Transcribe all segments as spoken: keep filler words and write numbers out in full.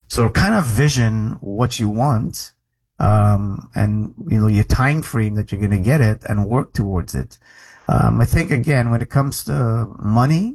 So kind of vision what you want, um, and you know your time frame that you're going to get it, and work towards it. Um, I think again when it comes to money,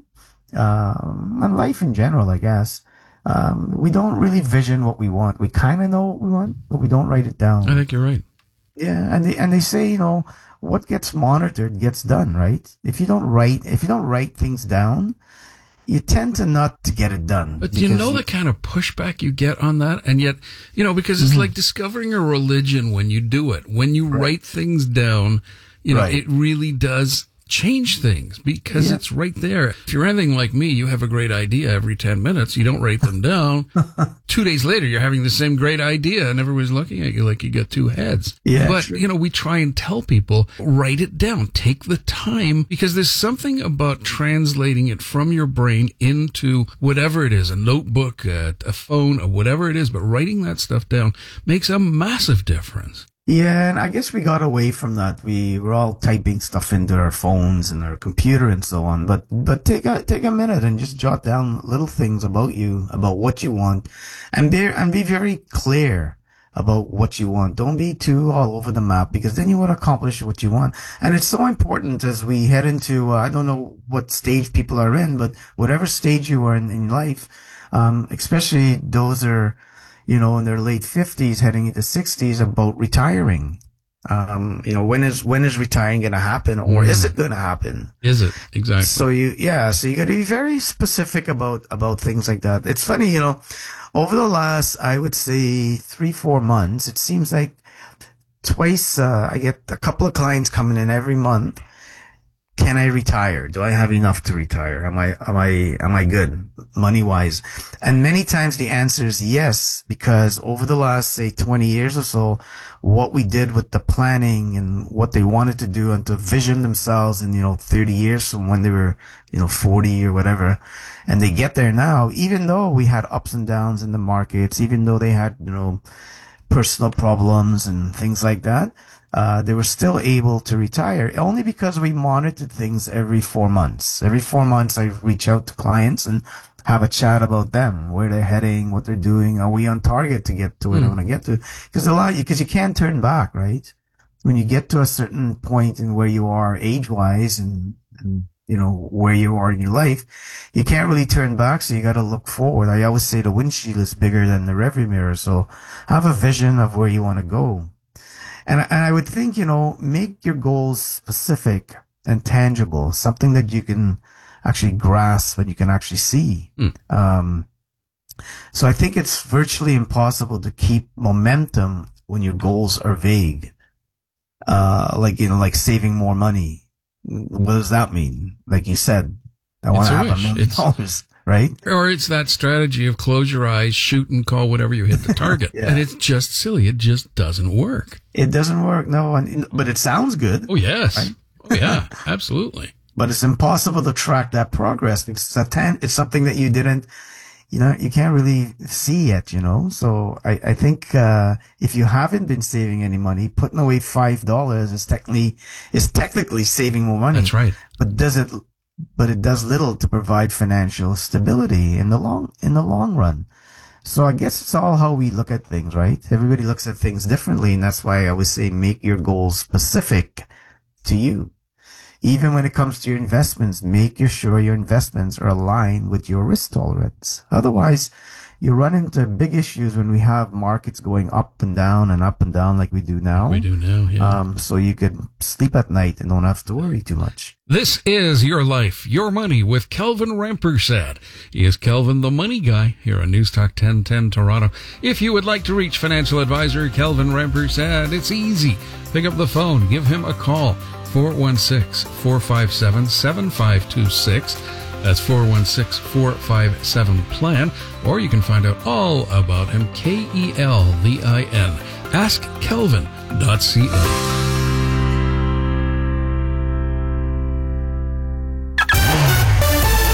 um, and life in general, I guess, um, we don't really vision what we want. We kind of know what we want, but we don't write it down. I think you're right. Yeah, and they and they say, you know, what gets monitored gets done, right? If you don't write, if you don't write things down, you tend to not to get it done. But do you know the kind of pushback you get on that? And yet, you know, because it's mm-hmm. like discovering a religion when you do it. When you right. write things down, you know, right. it really does change things because yeah. it's right there. If you're anything like me, you have a great idea every ten minutes. You don't write them down. Two days later, you're having the same great idea and everybody's looking at you like you got two heads. Yeah, but, true. you know, we try and tell people, write it down. Take the time because there's something about translating it from your brain into whatever it is, a notebook, a, a phone, or whatever it is. But writing that stuff down makes a massive difference. Yeah, and I guess we got away from that. We were all typing stuff into our phones and our computer and so on. But but take a take a minute and just jot down little things about you, about what you want, and be and be very clear about what you want. Don't be too all over the map because then you won't accomplish what you want. And it's so important as we head into uh, I don't know what stage people are in, but whatever stage you are in in life, um, especially those are. You know, in their late fifties, heading into sixties, about retiring. Um, you know, when is when is retiring going to happen, or mm. is it going to happen? Is it exactly? So you, yeah, so you got to be very specific about about things like that. It's funny, you know, over the last, I would say, three four months, it seems like twice uh, I get a couple of clients coming in every month. Can I retire? Do I have enough to retire? Am I, am I, am I good money wise? And many times the answer is yes, because over the last, say, twenty years or so, what we did with the planning and what they wanted to do and to vision themselves in, you know, thirty years from when they were, you know, forty or whatever. And they get there now, even though we had ups and downs in the markets, even though they had, you know, personal problems and things like that. Uh, they were still able to retire only because we monitored things every four months. Every four months, I reach out to clients and have a chat about them, where they're heading, what they're doing. Are we on target to get to where mm. I want to get to? Because a lot, because you can't turn back, right? When you get to a certain point in where you are age-wise and, and you know, where you are in your life, you can't really turn back. So you got to look forward. I always say the windshield is bigger than the rearview mirror. So have a vision of where you want to go. And, and I would think, you know, make your goals specific and tangible, something that you can actually grasp and you can actually see. Mm. Um, so I think it's virtually impossible to keep momentum when your goals are vague. Uh, like, you know, like saving more money. What does that mean? Like you said, I want to have a million dollars. Right? Or it's that strategy of close your eyes, shoot and call whatever you hit the target. yeah. And it's just silly. It just doesn't work. It doesn't work. No, and, but it sounds good. Oh, yes. Right? Oh, yeah, absolutely. But it's impossible to track that progress because it's, a ten, it's something that you didn't, you know, you can't really see yet, you know? So I, I think, uh, if you haven't been saving any money, putting away five dollars is technically, is technically saving more money. That's right. But does it, but it does little to provide financial stability in the long, in the long run. So I guess it's all how we look at things, right? Everybody looks at things differently. And that's why I always say make your goals specific to you. Even when it comes to your investments, make sure your investments are aligned with your risk tolerance. Otherwise, you run into big issues when we have markets going up and down and up and down like we do now. We do now, yeah. Um, so you could sleep at night and don't have to worry too much. This is Your Life, Your Money with Kelvin Rampersad. He is Kelvin the Money Guy here on News Talk ten ten Toronto. If you would like to reach financial advisor Kelvin Rampersad, it's easy. Pick up the phone, give him a call, four one six, four five seven, seven five two six. That's four one six, four five seven, plan. Or you can find out all about him, K E L V I N. ask kelvin dot c a. This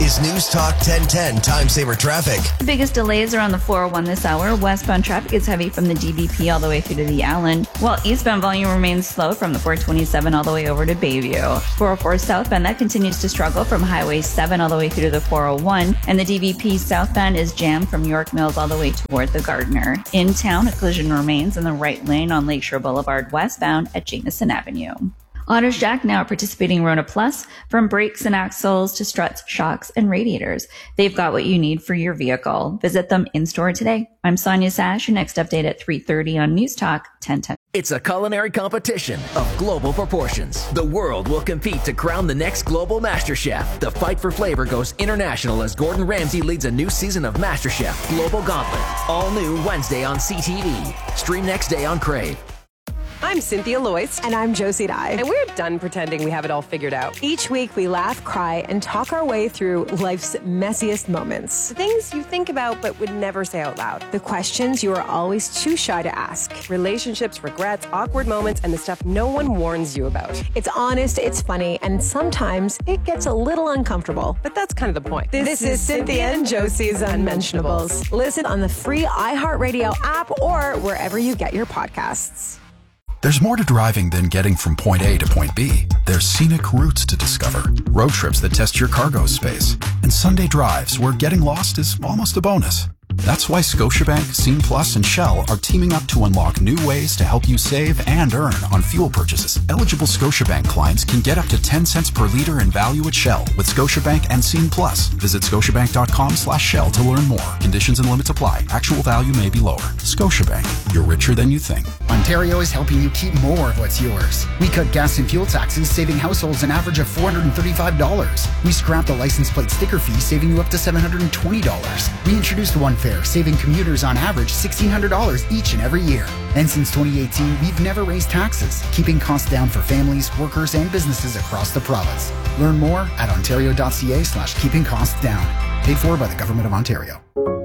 is News Talk ten ten Time Saver Traffic. The biggest delays are on the four oh one this hour. Westbound traffic is heavy from the D V P all the way through to the Allen, while eastbound volume remains slow from the four twenty-seven all the way over to Bayview. four oh four southbound, that continues to struggle from Highway seven all the way through to the four oh one, and the D V P southbound is jammed from York Mills all the way toward the Gardner. In town, a collision remains in the right lane on Lakeshore Boulevard westbound at Jameson Avenue. Otters Jack now participating Rona Plus, from brakes and axles to struts, shocks, and radiators. They've got what you need for your vehicle. Visit them in-store today. I'm Sonia Sash, your next update at three thirty on News Talk ten ten. It's a culinary competition of global proportions. The world will compete to crown the next global MasterChef. The fight for flavor goes international as Gordon Ramsay leads a new season of MasterChef Global Gauntlet. All new Wednesday on C T V. Stream next day on Crave. I'm Cynthia Loyce. And I'm Josie Dye. And we're done pretending we have it all figured out. Each week we laugh, cry, and talk our way through life's messiest moments. The things you think about but would never say out loud. The questions you are always too shy to ask. Relationships, regrets, awkward moments, and the stuff no one warns you about. It's honest, it's funny, and sometimes it gets a little uncomfortable. But that's kind of the point. This, this is Cynthia and Josie's Unmentionables. Listen on the free iHeartRadio app or wherever you get your podcasts. There's more to driving than getting from point A to point B. There's scenic routes to discover, road trips that test your cargo space, and Sunday drives where getting lost is almost a bonus. That's why Scotiabank, Scene Plus, and Shell are teaming up to unlock new ways to help you save and earn on fuel purchases. Eligible Scotiabank clients can get up to ten cents per liter in value at Shell with Scotiabank and Scene Plus. Visit scotiabank.com slash Shell to learn more. Conditions and limits apply. Actual value may be lower. Scotiabank. You're richer than you think. Ontario is helping you keep more of what's yours. We cut gas and fuel taxes, saving households an average of four hundred thirty-five dollars. We scrapped the license plate sticker fee, saving you up to seven hundred twenty dollars. We introduced One Fare, saving commuters on average sixteen hundred dollars each and every year. And since twenty eighteen, we've never raised taxes, keeping costs down for families, workers, and businesses across the province. Learn more at ontario.ca slash keeping costs down. Paid for by the Government of Ontario.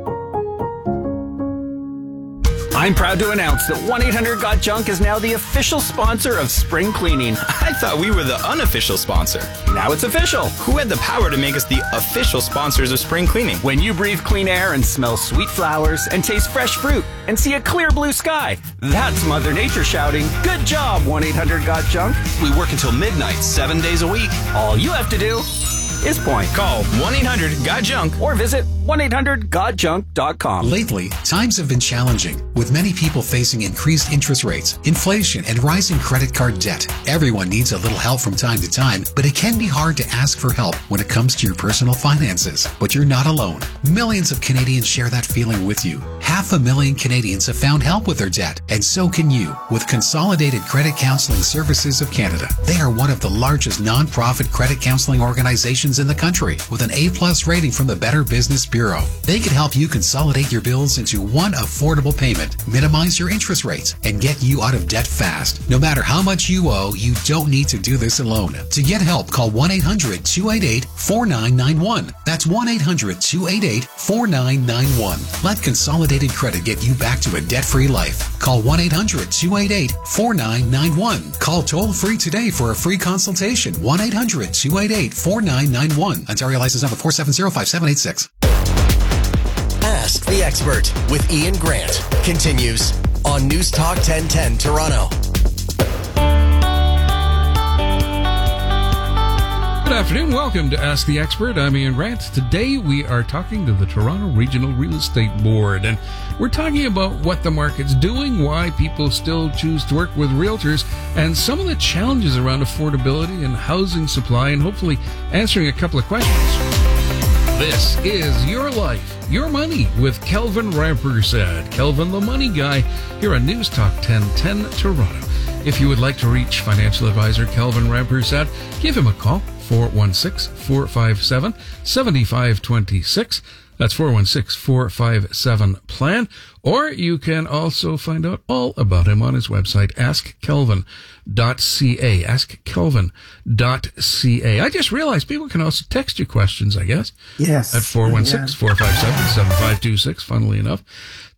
I'm proud to announce that one eight hundred got junk is now the official sponsor of spring cleaning. I thought we were the unofficial sponsor. Now it's official. Who had the power to make us the official sponsors of spring cleaning? When you breathe clean air and smell sweet flowers and taste fresh fruit and see a clear blue sky, that's Mother Nature shouting, "Good job, one eight hundred got junk." We work until midnight, seven days a week. All you have to do is point. Call one eight hundred got junk or visit one eight hundred got junk dot com. Lately, times have been challenging, with many people facing increased interest rates, inflation, and rising credit card debt. Everyone needs a little help from time to time, but it can be hard to ask for help when it comes to your personal finances. But you're not alone. Millions of Canadians share that feeling with you. Half a million Canadians have found help with their debt, and so can you with Consolidated Credit Counseling Services of Canada. They are one of the largest non-profit credit counseling organizations in the country, with an A-plus rating from the Better Business Bureau. They can help you consolidate your bills into one affordable payment, minimize your interest rates, and get you out of debt fast. No matter how much you owe, you don't need to do this alone. To get help, call one eight hundred two eight eight four nine nine one. That's one eight hundred two eight eight four nine nine one. Let Consolidated Credit get you back to a debt-free life. Call one eight hundred two eight eight four nine nine one. Call toll-free today for a free consultation. one eight hundred two eight eight four nine nine one. Ontario license number four seven zero five seven eight six. Ask the Expert with Ian Grant continues on News Talk ten ten Toronto. Good afternoon. Welcome to Ask the Expert. I'm Ian Grant. Today we are talking to the Toronto Regional Real Estate Board, and we're talking about what the market's doing, why people still choose to work with realtors, and some of the challenges around affordability and housing supply, and hopefully answering a couple of questions. This is Your Life, Your Money with Kelvin Rampersad. Kelvin, the money guy, here on News Talk ten ten Toronto. If you would like to reach financial advisor Kelvin Rampersad, give him a call, four one six, four five seven, seven five two six. That's four one six, four five seven, plan. Or you can also find out all about him on his website, ask kelvin dot c a. ask kelvin dot c a. I just realized people can also text you questions, I guess. Yes. At four one six, four five seven, seven five two six, funnily enough.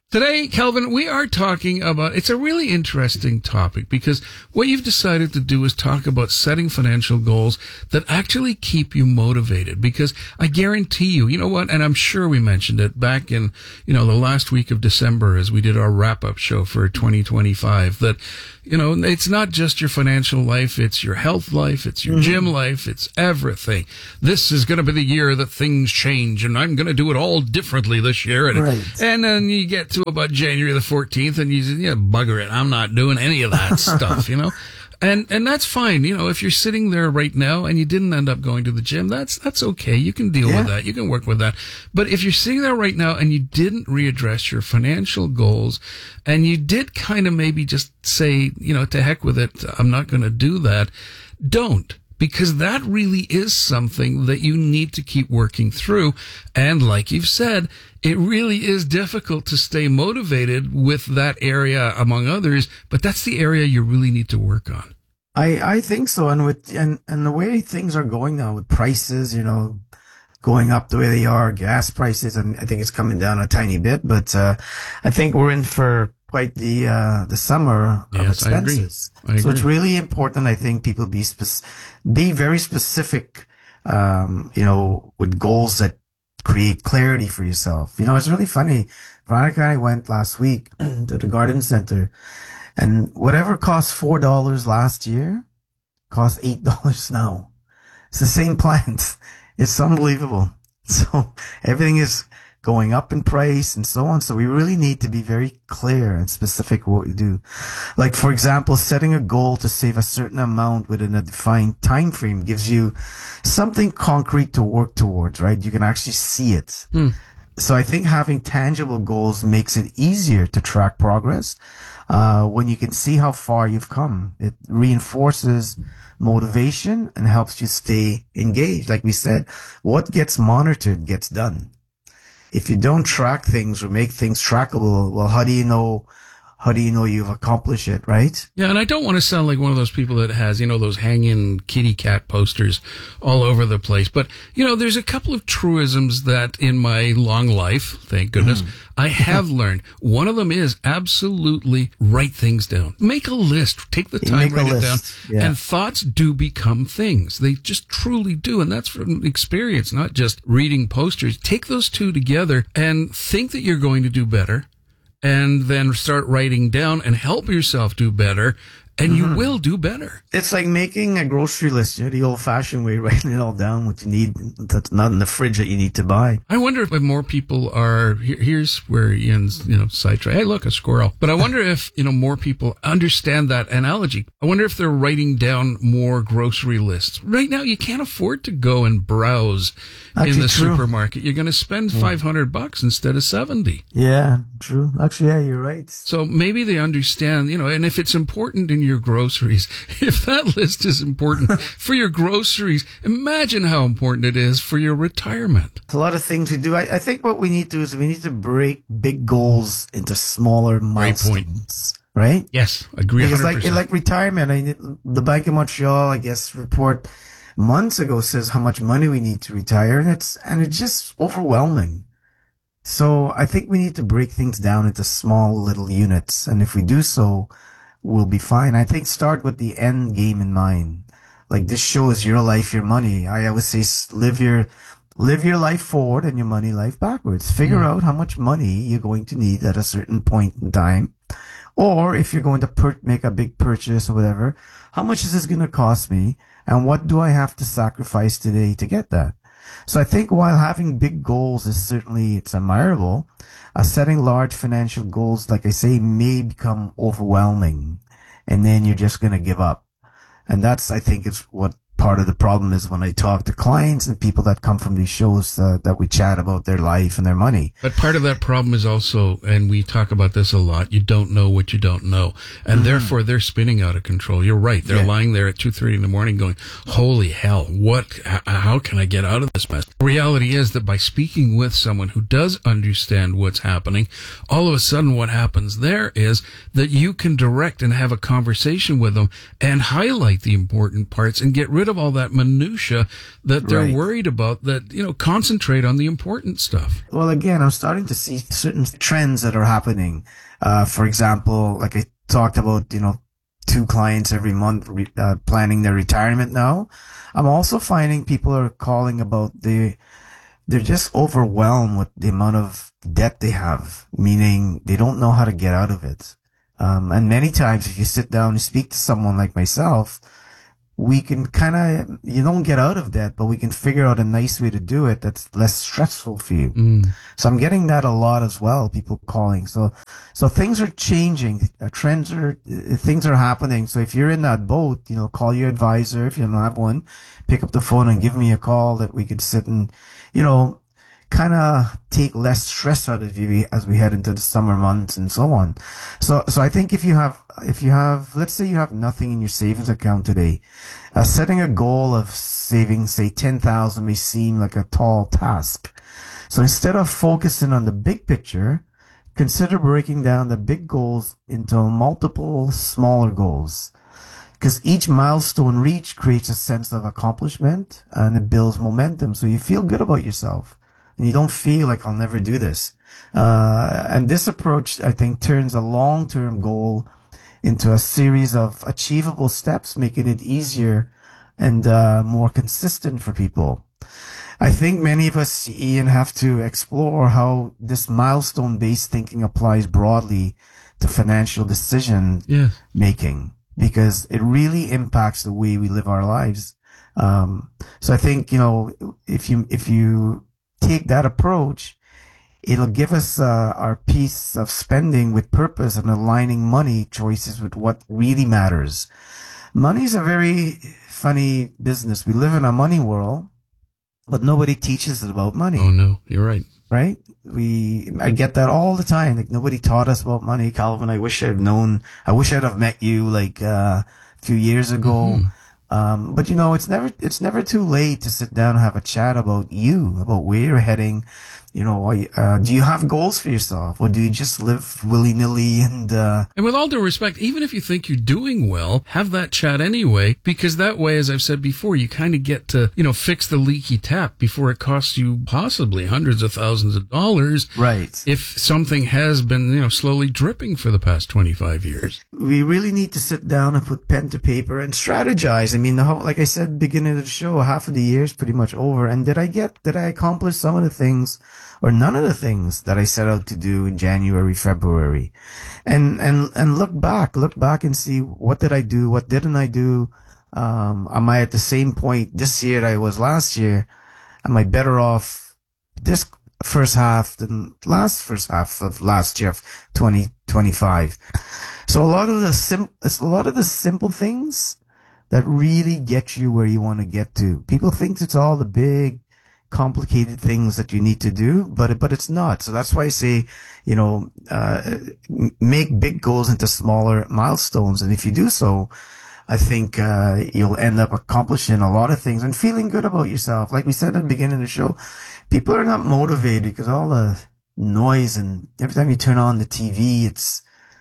Today, Kelvin, we are talking about, it's a really interesting topic because what you've decided to do is talk about setting financial goals that actually keep you motivated. Because I guarantee you, you know what, and I'm sure we mentioned it back in, you know, the last week of December as we did our wrap-up show for twenty twenty-five, that, you know, it's not just your financial life, it's your health life, it's your mm-hmm. gym life, it's everything. This is going to be the year that things change, and I'm going to do it all differently this year. And, right. and then you get to about January the fourteenth and you say, yeah, bugger it, I'm not doing any of that stuff, you know? And and that's fine. You know, if you're sitting there right now and you didn't end up going to the gym, that's that's okay. You can deal yeah. with that. You can work with that. But if you're sitting there right now and you didn't readdress your financial goals and you did kind of maybe just say, you know, to heck with it, I'm not going to do that, don't. Because that really is something that you need to keep working through. And like you've said, it really is difficult to stay motivated with that area among others, but that's the area you really need to work on. I, I think so. And with, and, and the way things are going now with prices, you know, going up the way they are, gas prices, and I think it's coming down a tiny bit, but, uh, I think we're in for quite the, uh, the summer of yes, expenses. I agree. I so agree. it's really important, I think, people be spec- be very specific, um, you know, with goals that create clarity for yourself. You know, it's really funny. Veronica and I went last week to the garden center, and whatever cost four dollars last year costs eight dollars now. It's the same plant. It's unbelievable. So everything is going up in price and so on. So we really need to be very clear and specific what we do. Like, for example, setting a goal to save a certain amount within a defined time frame gives you something concrete to work towards, right? You can actually see it. Mm. So I think having tangible goals makes it easier to track progress. Uh, when you can see how far you've come, it reinforces motivation and helps you stay engaged. Like we said, what gets monitored gets done. If you don't track things or make things trackable, well, how do you know, how do you know you've accomplished it, right? Yeah, and I don't want to sound like one of those people that has, you know, those hanging kitty cat posters all over the place. But, you know, there's a couple of truisms that in my long life, thank goodness, mm. I have learned. One of them is absolutely write things down. Make a list. Take the time, write it down. Yeah. And thoughts do become things. They just truly do. And that's from experience, not just reading posters. Take those two together and think that you're going to do better. And then start writing down and help yourself do better, and mm-hmm. you will do better. It's like making a grocery list, you know, the old-fashioned way, writing it all down, what you need that's not in the fridge that you need to buy. I wonder if more people are, here, here's where Ian's, you know, sidetrack. Hey, look, a squirrel. But I wonder if, you know, more people understand that analogy. I wonder if they're writing down more grocery lists. Right now, you can't afford to go and browse Actually, in the true. supermarket. You're going to spend five hundred bucks instead of seventy. Yeah, true. Actually, yeah, you're right. So maybe they understand, you know, and if it's important in your groceries, if that list is important for your groceries, imagine how important it is for your retirement. It's a lot of things we do. I, I think what we need to do is we need to break big goals into smaller milestones. Right? Yes, agree. Because like, like retirement, I, the Bank of Montreal, I guess, report months ago says how much money we need to retire, and it's, and it's just overwhelming. So I think we need to break things down into small little units. And if we do so, we'll be fine. I think start with the end game in mind. Like, this show is your life, your money. I always say live your, live your life forward and your money life backwards. Figure mm. out how much money you're going to need at a certain point in time. Or if you're going to per- make a big purchase or whatever, how much is this going to cost me? And what do I have to sacrifice today to get that? So I think while having big goals is certainly, it's admirable, uh, setting large financial goals, like I say, may become overwhelming. And then you're just going to give up. And that's, I think, is what part of the problem is when I talk to clients and people that come from these shows uh, that we chat about their life and their money. But part of that problem is also, and we talk about this a lot, you don't know what you don't know. And mm-hmm. therefore they're spinning out of control. You're right. They're yeah. lying there at two thirty in the morning going, holy hell, what, how can I get out of this mess? The reality is that by speaking with someone who does understand what's happening, all of a sudden what happens there is that you can direct and have a conversation with them and highlight the important parts and get rid rid of all that minutia that they're Right. worried about, that, you know, concentrate on the important stuff. Well, again, I'm starting to see certain trends that are happening. Uh, for example, like I talked about, you know, two clients every month re- uh, planning their retirement now. I'm also finding people are calling about the, they're just overwhelmed with the amount of debt they have, meaning they don't know how to get out of it. Um, and many times if you sit down and speak to someone like myself, we can kind of, you don't get out of debt, but we can figure out a nice way to do it that's less stressful for you. Mm. So I'm getting that a lot as well, people calling. So, so things are changing. Uh, trends are, uh, things are happening. So if you're in that boat, you know, call your advisor. If you don't have one, pick up the phone and give me a call that we could sit and, you know, kind of take less stress out of you as we head into the summer months and so on. So, so I think if you have, if you have, let's say you have nothing in your savings account today, uh, setting a goal of saving, say ten thousand may seem like a tall task. So instead of focusing on the big picture, consider breaking down the big goals into multiple smaller goals. Because each milestone reached creates a sense of accomplishment and it builds momentum. So you feel good about yourself. And you don't feel like I'll never do this. Uh, and this approach, I think, turns a long-term goal into a series of achievable steps, making it easier and uh, more consistent for people. I think many of us, Ian, have to explore how this milestone-based thinking applies broadly to financial decision Yeah. making, because it really impacts the way we live our lives. Um, so I think, you know, if you, if you, take that approach, it'll give us uh, our piece of spending with purpose and aligning money choices with what really matters. Money is a very funny business. We live in a money world, but nobody teaches us about money. Oh, no, you're right. Right? We, I get that all the time. Like nobody taught us about money. Calvin, I wish I'd known, I wish I'd have met you like uh, a few years ago. Mm-hmm. Um, but you know, it's never, it's never too late to sit down and have a chat about you, about where you're heading. You know, uh, do you have goals for yourself, or do you just live willy-nilly and, uh, And with all due respect, even if you think you're doing well, have that chat anyway, because that way, as I've said before, you kind of get to, you know, fix the leaky tap before it costs you possibly hundreds of thousands of dollars. Right. If something has been, you know, slowly dripping for the past twenty-five years. we really need to sit down and put pen to paper and strategize. I mean, the whole, like I said, beginning of the show, half of the year is pretty much over. And did I get, did I accomplish some of the things or none of the things that I set out to do in January, February? And, and, and look back, look back and see what did I do? What didn't I do? Um, am I at the same point this year that I was last year? Am I better off this first half than last first half of last year of twenty twenty-five? So a lot of the sim, it's a lot of the simple things that really get you where you want to get to. People think it's all the big, complicated things that you need to do, but but it's not. So that's why I say, you know, uh, make big goals into smaller milestones, and if you do so, I think uh, you'll end up accomplishing a lot of things and feeling good about yourself. Like we said at the beginning of the show, people are not motivated because all the noise, and every time you turn on the T V, it's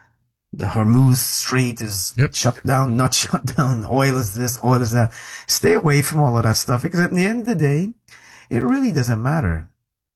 the Hormuz Strait is yep. shut down, not shut down. Oil is this, oil is that. Stay away from all of that stuff, because at the end of the day, it really doesn't matter.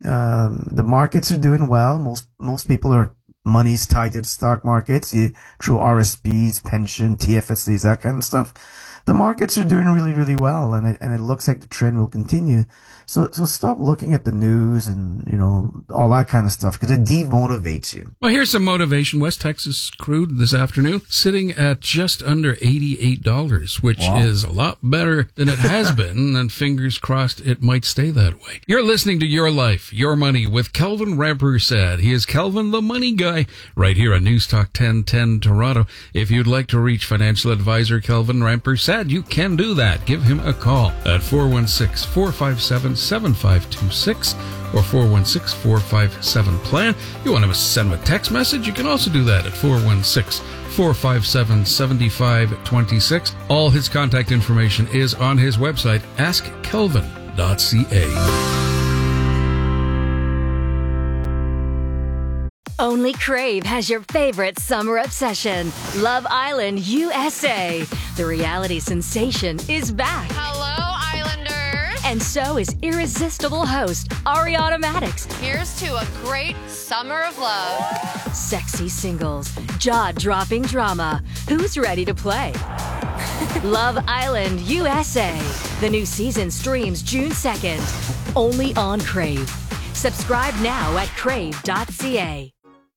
Um, the markets are doing well. Most most people are money's tied to the stock markets you, through R S Ps, pension, T F S Cs, that kind of stuff. The markets are doing really, really well, and it, and it looks like the trend will continue. So, so stop looking at the news and, you know, all that kind of stuff, because it demotivates you. Well, here's some motivation. West Texas crude this afternoon sitting at just under eighty-eight dollars, which Wow. is a lot better than it has been, and fingers crossed it might stay that way. You're listening to Your Life, Your Money with Kelvin Rampersad. He is Kelvin the Money Guy right here on News Talk ten ten Toronto. If you'd like to reach financial advisor Kelvin Rampersad, you can do that. Give him a call at four one six, four five seven, seven five two six or four one six, four five seven, plan. You want to send him a text message? You can also do that at four one six, four five seven, seven five two six. All his contact information is on his website, ask kelvin dot c a. Only Crave has your favorite summer obsession, Love Island U S A. The reality sensation is back. Hello. And so is irresistible host Ariana Maddox. Here's to a great summer of love. Sexy singles, jaw-dropping drama. Who's ready to play? Love Island U S A. The new season streams June second. Only on Crave. Subscribe now at crave dot c a.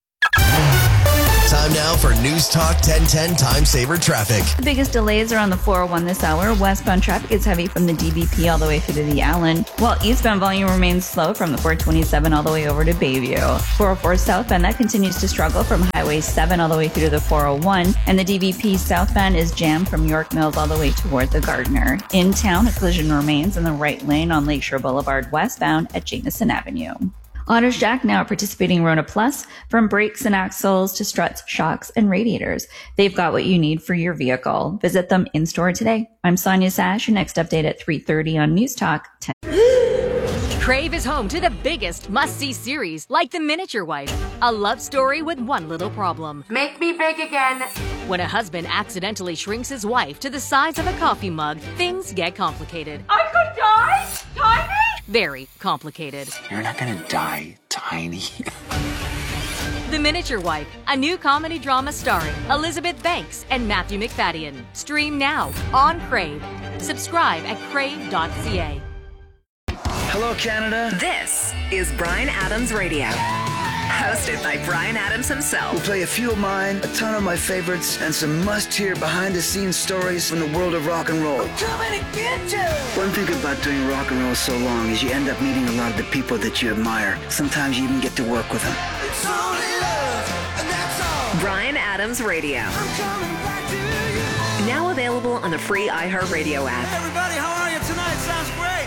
Time now for News Talk ten ten Time Saver Traffic. The biggest delays are on the four oh one this hour. Westbound traffic is heavy from the D B P all the way through to the Allen, while eastbound volume remains slow from the four twenty-seven all the way over to Bayview. four oh four southbound, that continues to struggle from Highway seven all the way through to the four oh one, and the D B P southbound is jammed from York Mills all the way toward the Gardner. In town, a collision remains in the right lane on Lakeshore Boulevard westbound at Jameson Avenue. Autos Jack now participating Rona Plus. From brakes and axles to struts, shocks, and radiators, they've got what you need for your vehicle. Visit them in store today. I'm Sonia Sash. Your next update at three thirty on News Talk ten. Crave is home to the biggest must-see series, like The Miniature Wife, a love story with one little problem. Make me big again. When a husband accidentally shrinks his wife to the size of a coffee mug, things get complicated. I could die? Tiny? Very complicated. You're not gonna die, Tiny. The Miniature Wife, a new comedy drama starring Elizabeth Banks and Matthew McFadden. Stream now on Crave. Subscribe at crave dot c a. Hello, Canada. This is Bryan Adams Radio. Hosted by Bryan Adams himself. We'll play a few of mine, a ton of my favorites, and some must-hear behind-the-scenes stories from the world of rock and roll. I'm coming to get you! One thing about doing rock and roll so long is you end up meeting a lot of the people that you admire. Sometimes you even get to work with them. It's only love, and that's all. Bryan Adams Radio. I'm coming back to you. Now available on the free iHeartRadio app. Hey everybody, how are you tonight? Sounds great.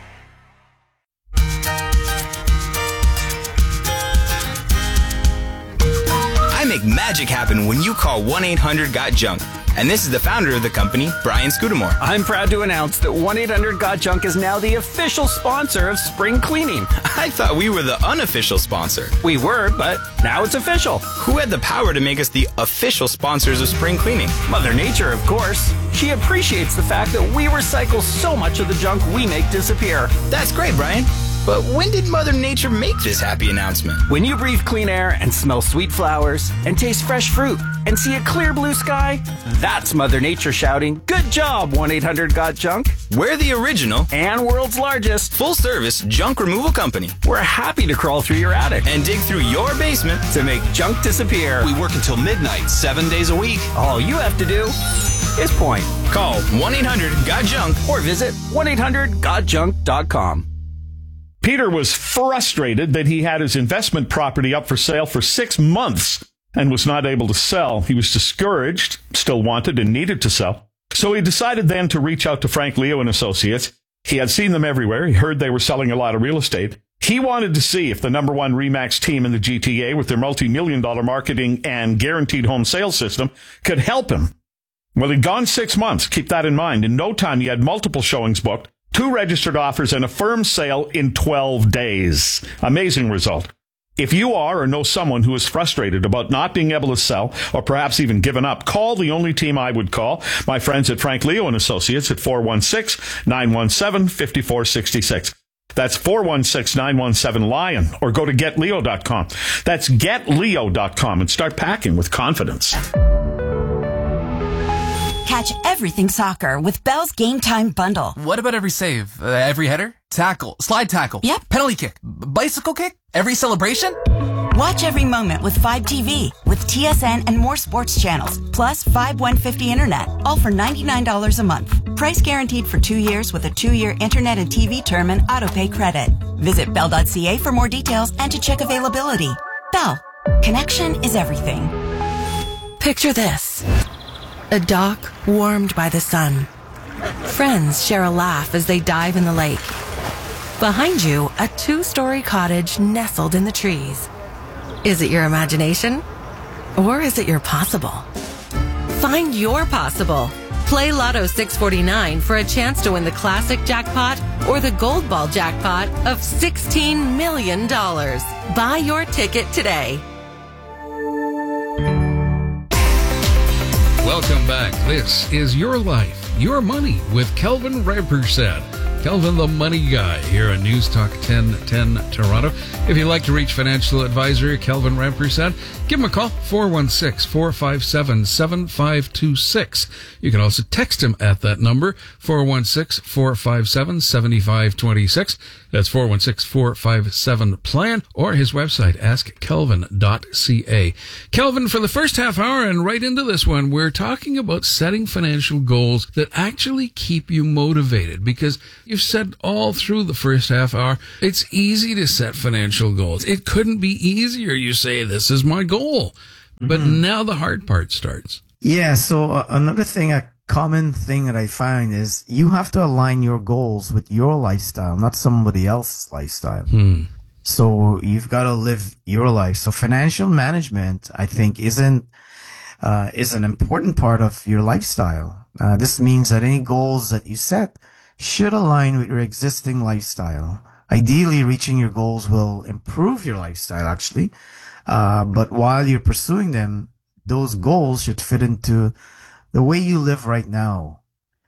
I make magic happen when you call one eight hundred got junk. And this is the founder of the company, Brian Scudamore. I'm proud to announce that one eight hundred got junk is now the official sponsor of spring cleaning. I thought we were the unofficial sponsor. We were, but now it's official. Who had the power to make us the official sponsors of spring cleaning? Mother Nature, of course. She appreciates the fact that we recycle so much of the junk we make disappear. That's great, Brian. But when did Mother Nature make this happy announcement? When you breathe clean air and smell sweet flowers and taste fresh fruit and see a clear blue sky, that's Mother Nature shouting, "Good job, one eight hundred got junk." We're the original and world's largest full-service junk removal company. We're happy to crawl through your attic and dig through your basement to make junk disappear. We work until midnight, seven days a week. All you have to do is point. Call one eight hundred got junk or visit one eight hundred got junk dot com. Peter was frustrated that he had his investment property up for sale for six months and was not able to sell. He was discouraged, still wanted and needed to sell. So he decided then to reach out to Frank Leo and Associates. He had seen them everywhere. He heard they were selling a lot of real estate. He wanted to see if the number one RE/MAX team in the G T A with their multi-million dollar marketing and guaranteed home sales system could help him. Well, he'd gone six months. Keep that in mind. In no time, he had multiple showings booked, two registered offers, and a firm sale in twelve days. Amazing result. If you are or know someone who is frustrated about not being able to sell or perhaps even given up, call the only team I would call, my friends at Frank Leo and Associates at four one six, nine one seven, five four six six. That's four one six, nine one seven, LION, or go to get leo dot com. That's get leo dot com and start packing with confidence. Catch everything soccer with Bell's Game Time Bundle. What about every save? Uh, every header? Tackle? Slide tackle? Yep. Penalty kick? B- bicycle kick? Every celebration? Watch every moment with Fibe T V, with T S N and more sports channels, plus Fibe one fifty Internet, all for ninety-nine dollars a month. Price guaranteed for two years with a two-year Internet and T V term and autopay credit. Visit bell dot c a for more details and to check availability. Bell. Connection is everything. Picture this. A dock warmed by the sun. Friends share a laugh as they dive in the lake. Behind you, a two-story cottage nestled in the trees. Is it your imagination? Or is it your possible? Find your possible. Play Lotto six forty-nine for a chance to win the classic jackpot or the gold ball jackpot of sixteen million dollars. Buy your ticket today. Welcome back. This is Your Life, Your Money with Kelvin Rampersad Kelvin the Money Guy here on News Talk ten ten Toronto. If you'd like to reach financial advisor Kelvin Rampersad, give him a call, four one six, four five seven, seven five two six. You can also text him at that number, four one six, four five seven, seven five two six. That's four one six, four five seven, plan, or his website, ask kelvin dot c a. Kelvin, for the first half hour and right into this one, we're talking about setting financial goals that actually keep you motivated, because you've said all through the first half hour, it's easy to set financial goals. It couldn't be easier. You say, this is my goal. But mm-hmm. now the hard part starts. Yeah. So uh, another thing, a common thing that I find is you have to align your goals with your lifestyle, not somebody else's lifestyle. Hmm. So you've got to live your life. So financial management, I think, isn't, uh, is an important part of your lifestyle. Uh, this means that any goals that you set should align with your existing lifestyle. Ideally, reaching your goals will improve your lifestyle, actually. Uh, but while you're pursuing them, those goals should fit into the way you live right now.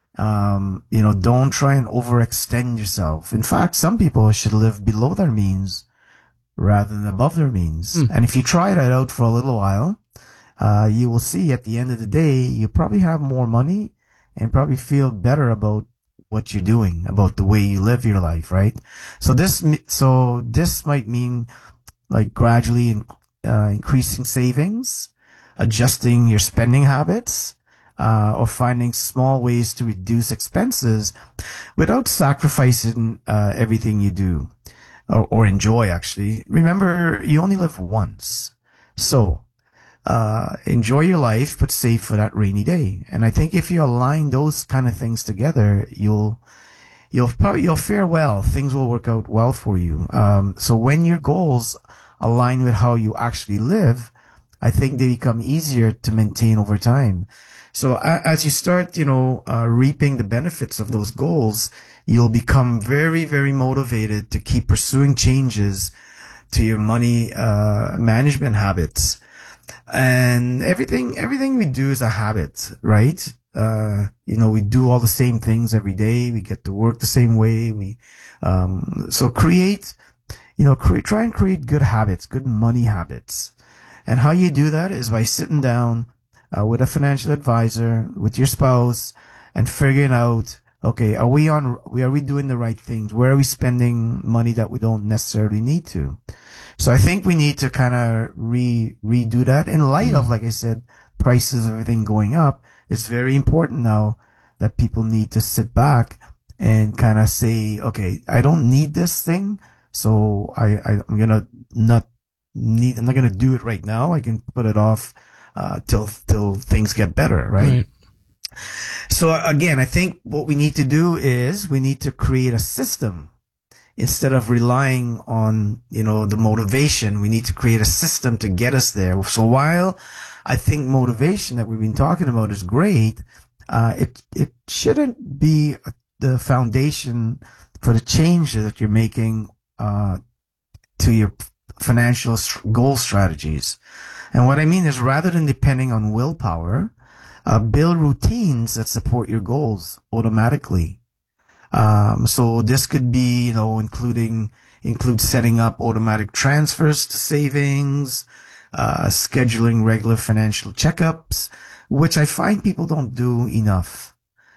Um, you know, don't try and overextend yourself. In fact, some people should live below their means rather than above their means. Mm. And if you try that out for a little while, uh, you will see at the end of the day, you probably have more money and probably feel better about what you're doing, about the way you live your life, right? So this, so this might mean like gradually in, uh, increasing savings, adjusting your spending habits, uh, or finding small ways to reduce expenses without sacrificing, uh, everything you do or, or enjoy, actually. Remember, you only live once. So, uh, enjoy your life, but save for that rainy day. And I think if you align those kind of things together, you'll, you'll probably, you'll fare well. Things will work out well for you. Um, so when your goals align with how you actually live, I think they become easier to maintain over time. So uh, as you start, you know, uh, reaping the benefits of those goals, you'll become very, very motivated to keep pursuing changes to your money, uh, management habits. And everything, everything we do is a habit, right? Uh, you know, we do all the same things every day. We get to work the same way. We, um, so create, you know, create, try and create good habits, good money habits. And how you do that is by sitting down, uh, with a financial advisor, with your spouse, and figuring out, okay, are we on, are we doing the right things? Where are we spending money that we don't necessarily need to? So I think we need to kind of re, redo that in light of, like I said, prices of everything going up. It's very important now that people need to sit back and kind of say, okay, I don't need this thing. So I, I I'm going to not need, I'm not going to do it right now. I can put it off, uh, till, till things get better. Right? Right. So again, I think what we need to do is we need to create a system. Instead of relying on, you know, the motivation, we need to create a system to get us there. So while I think motivation that we've been talking about is great, uh, it, it shouldn't be the foundation for the change that you're making, uh, to your financial goal strategies. And what I mean is rather than depending on willpower, uh, build routines that support your goals automatically. Um, so this could be, you know, including, include setting up automatic transfers to savings, uh, scheduling regular financial checkups, which I find people don't do enough.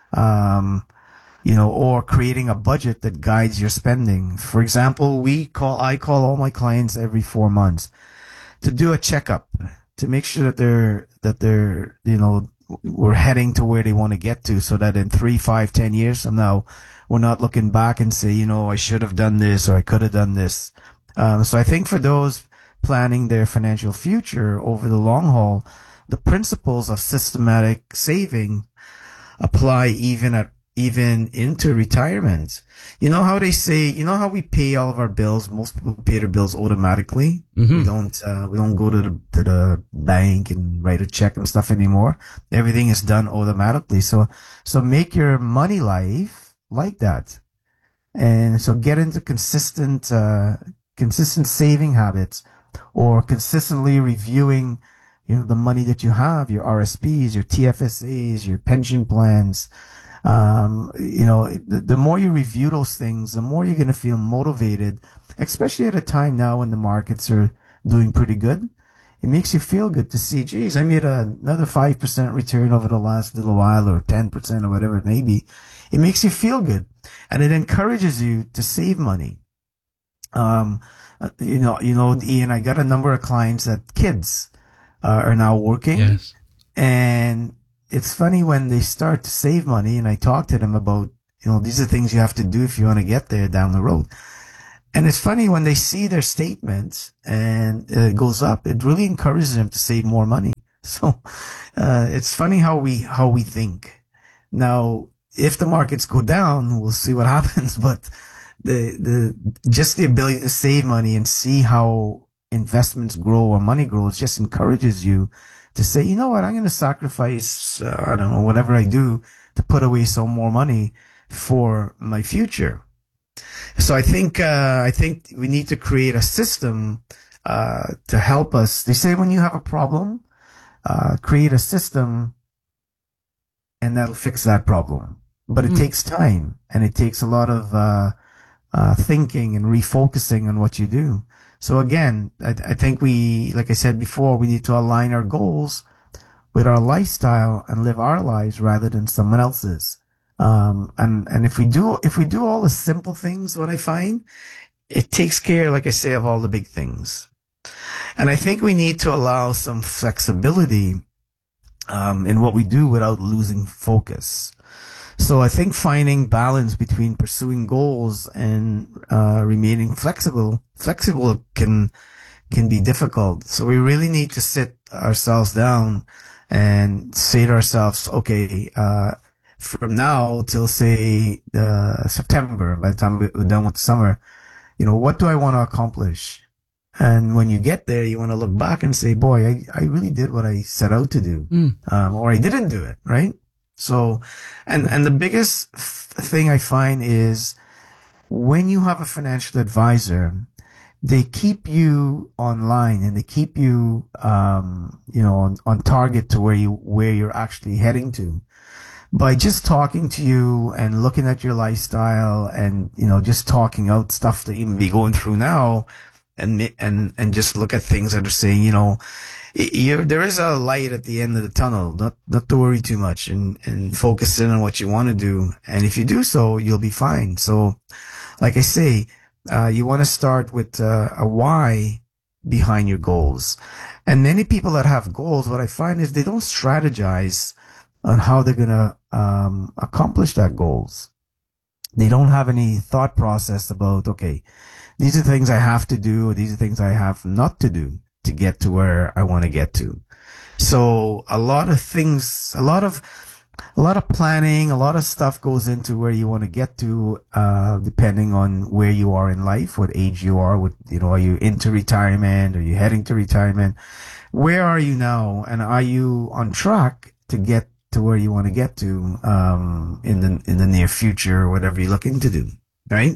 Um, you know, or creating a budget that guides your spending. For example, we call, I call all my clients every four months to do a checkup to make sure that they're, that they're, you know, we're heading to where they want to get to so that in three, five, ten years from now, we're not looking back and say, you know, I should have done this or I could have done this. Um, so I think for those planning their financial future over the long haul, the principles of systematic saving apply even at, even into retirement. You know how they say, you know how we pay all of our bills? Most people pay their bills automatically. Mm-hmm. We don't, uh, we don't go to the, to the bank and write a check and stuff anymore. Everything is done automatically. So, so make your money life like that. And so get into consistent, uh, consistent saving habits or consistently reviewing, you know, the money that you have, your R S Ps, your T F S As, your pension plans, Um, you know, the, the more you review those things, the more you're going to feel motivated, especially at a time now when the markets are doing pretty good. It makes you feel good to see, geez, I made a, another five percent return over the last little while, or ten percent or whatever it may be. It makes you feel good, and it encourages you to save money. Um, you know, you know, Ian, I got a number of clients that kids uh, are now working. Yes. And it's funny when they start to save money, and I talk to them about, you know, these are things you have to do if you want to get there down the road. And it's funny when they see their statements and it goes up, it really encourages them to save more money. So, uh, it's funny how we, how we think. Now, if the markets go down, we'll see what happens, but the, the, just the ability to save money and see how investments grow or money grows just encourages you to say, you know what, I'm going to sacrifice, uh, I don't know, whatever I do to put away some more money for my future. So I think, uh, I think we need to create a system, uh, to help us. They say when you have a problem, uh, create a system and that'll fix that problem. But it mm. takes time, and it takes a lot of, uh, uh, thinking and refocusing on what you do. So again, I, I think we, like I said before, we need to align our goals with our lifestyle and live our lives rather than someone else's. Um, and, and if we do, if we do all the simple things, what I find, it takes care, like I say, of all the big things. And I think we need to allow some flexibility, um, in what we do without losing focus. So I think finding balance between pursuing goals and uh, remaining flexible, flexible can can be difficult. So we really need to sit ourselves down and say to ourselves, okay, uh, from now till say uh, September, by the time we're done with the summer, you know, what do I want to accomplish? And when you get there, you want to look back and say, boy, I, I really did what I set out to do, mm. um, or I didn't do it, right? So, and, and the biggest thing I find is when you have a financial advisor, they keep you online and they keep you, um, you know, on, on target to where you, where you're actually heading to. By just talking to you and looking at your lifestyle and, you know, just talking out stuff that you may be going through now, and, and, and just look at things that are saying, you know, You're, there is a light at the end of the tunnel. Not, not to worry too much, and, and focus in on what you want to do. And if you do so, you'll be fine. So, like I say, uh, you want to start with uh, a why behind your goals. And many people that have goals, what I find is they don't strategize on how they're going to um, accomplish that goals. They don't have any thought process about, okay, these are things I have to do, or these are things I have not to do to get to where I want to get to. So a lot of things, a lot of, a lot of planning, a lot of stuff goes into where you want to get to, uh, depending on where you are in life, what age you are, what, you know, are you into retirement? Are you heading to retirement? Where are you now? And are you on track to get to where you want to get to, um, in the, in the near future, or whatever you're looking to do, right?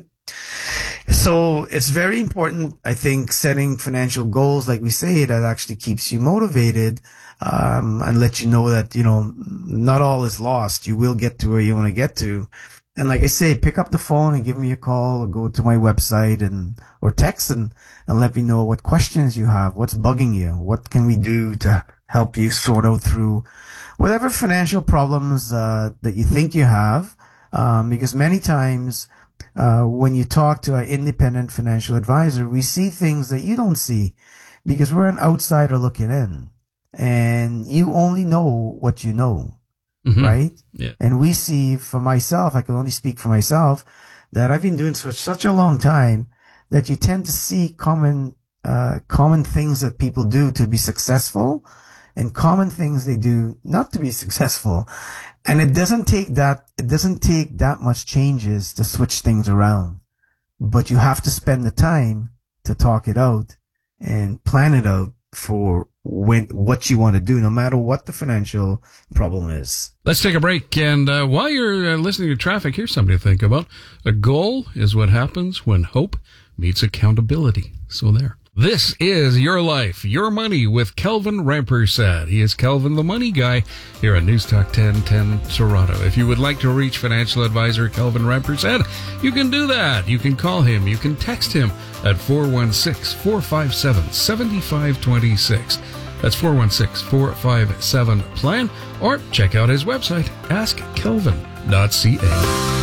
So it's very important, I think, setting financial goals, like we say, that actually keeps you motivated, um, and let you know that, you know, not all is lost. You will get to where you want to get to. And like I say, pick up the phone and give me a call, or go to my website and, or text and, and let me know what questions you have. What's bugging you? What can we do to help you sort out through whatever financial problems, uh, that you think you have? Um, because many times, Uh, when you talk to an independent financial advisor, we see things that you don't see because we're an outsider looking in, and you only know what you know, mm-hmm. right? Yeah. And we see, for myself, I can only speak for myself, that I've been doing for such a long time that you tend to see common, uh, common things that people do to be successful, and common things they do not to be successful. And it doesn't take that, it doesn't take that much changes to switch things around, but you have to spend the time to talk it out and plan it out for when, what you want to do, no matter what the financial problem is. Let's take a break. And uh, while you're uh, listening to traffic, here's something to think about. A goal is what happens when hope meets accountability. So there. This is Your Life, Your Money with Kelvin Rampersad. He is Kelvin the Money Guy here on News Talk ten ten Toronto. If you would like to reach financial advisor Kelvin Rampersad, you can do that. You can call him. You can text him at four one six, four five seven, seven five two six. That's four one six, four five seven, plan, or check out his website, ask kelvin dot c a.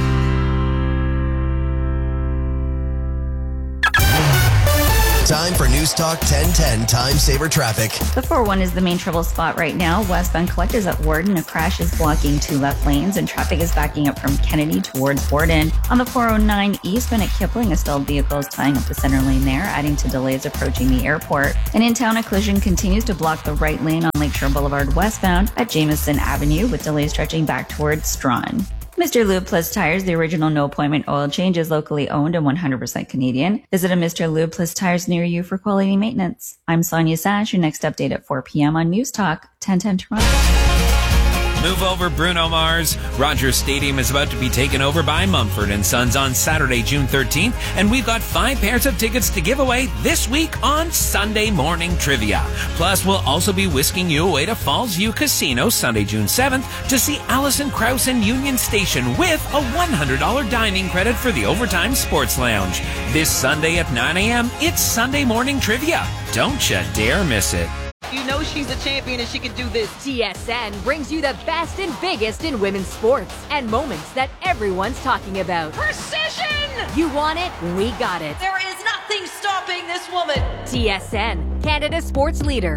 Time for News Talk ten ten Time Saver Traffic. The four oh one is the main trouble spot right now. Westbound collectors at Warden. A crash is blocking two left lanes, and traffic is backing up from Kennedy towards Warden. On the four oh nine eastbound at Kipling, a stalled vehicle is tying up the center lane there, adding to delays approaching the airport. And in town, a collision continues to block the right lane on Lakeshore Boulevard westbound at Jameson Avenue, with delays stretching back towards Strawn. Mister Lube Plus Tires, the original no-appointment oil change, is locally owned and one hundred percent Canadian. Visit a Mister Lube Plus Tires near you for quality maintenance. I'm Sonia Sash, your next update at four p.m. on News Talk ten ten Toronto. Move over Bruno Mars. Rogers Stadium is about to be taken over by Mumford and Sons on Saturday, June thirteenth, and we've got five pairs of tickets to give away this week on Sunday Morning Trivia. Plus, we'll also be whisking you away to Falls View Casino Sunday, June seventh to see Alison Krauss in Union Station with a one hundred dollars dining credit for the Overtime Sports Lounge. This Sunday at nine a.m., it's Sunday Morning Trivia. Don't you dare miss it. You know she's a champion and she can do this. T S N brings you the best and biggest in women's sports and moments that everyone's talking about. Precision! You want it? We got it. There is nothing stopping this woman. T S N, Canada's sports leader.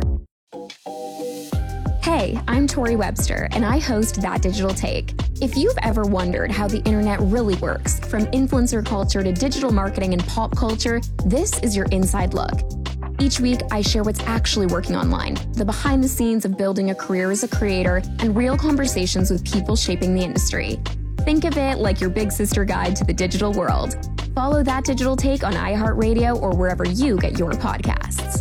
Hey, I'm Tori Webster, and I host That Digital Take. If you've ever wondered how the internet really works, from influencer culture to digital marketing and pop culture, this is your inside look. Each week, I share what's actually working online, the behind the scenes of building a career as a creator, and real conversations with people shaping the industry. Think of it like your big sister guide to the digital world. Follow That Digital Take on iHeartRadio or wherever you get your podcasts.